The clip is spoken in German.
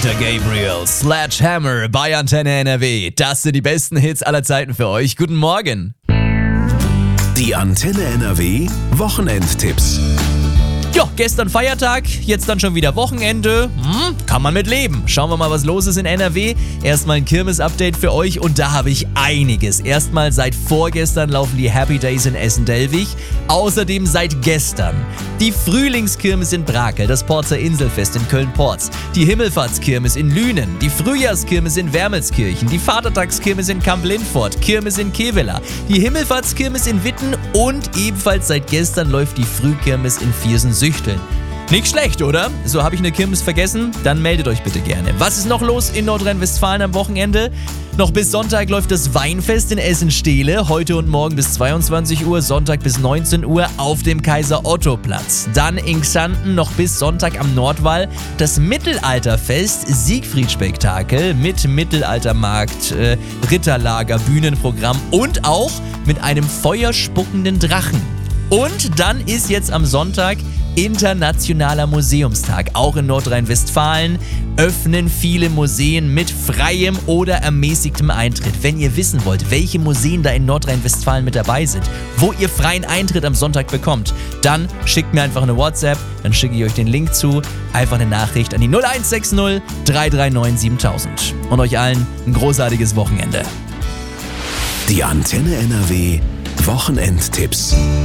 Peter Gabriel, Sledgehammer bei Antenne NRW. Das sind die besten Hits aller Zeiten für euch. Guten Morgen. Die Antenne NRW Wochenendtipps. Ja, gestern Feiertag, jetzt dann schon wieder Wochenende. Kann man mit leben. Schauen wir mal, was los ist in NRW. Erstmal ein Kirmes-Update für euch und da habe ich einiges. Erstmal seit vorgestern laufen die Happy Days in Essen-Delwig. Außerdem seit gestern die Frühlingskirmes in Brakel, das Porzer Inselfest in Köln-Porz, die Himmelfahrtskirmes in Lünen, die Frühjahrskirmes in Wermelskirchen, die Vatertagskirmes in Kamp-Lindfort, Kirmes in Kevela, die Himmelfahrtskirmes in Witten und ebenfalls seit gestern läuft die Frühkirmes in Viersen-Süchteln. Nicht schlecht, oder? So, habe ich eine Kirmes vergessen? Dann meldet euch bitte gerne. Was ist noch los in Nordrhein-Westfalen am Wochenende? Noch bis Sonntag läuft das Weinfest in Essen-Stehle. Heute und morgen bis 22 Uhr, Sonntag bis 19 Uhr auf dem Kaiser-Otto-Platz. Dann in Xanten noch bis Sonntag am Nordwall das Mittelalterfest Siegfried-Spektakel mit Mittelaltermarkt, Ritterlager, Bühnenprogramm und auch mit einem feuerspuckenden Drachen. Und dann ist jetzt am Sonntag Internationaler Museumstag. Auch in Nordrhein-Westfalen öffnen viele Museen mit freiem oder ermäßigtem Eintritt. Wenn ihr wissen wollt, welche Museen da in Nordrhein-Westfalen mit dabei sind, wo ihr freien Eintritt am Sonntag bekommt, dann schickt mir einfach eine WhatsApp, dann schicke ich euch den Link zu. Einfach eine Nachricht an die 0160 339 7000. Und euch allen ein großartiges Wochenende. Die Antenne NRW Wochenendtipps.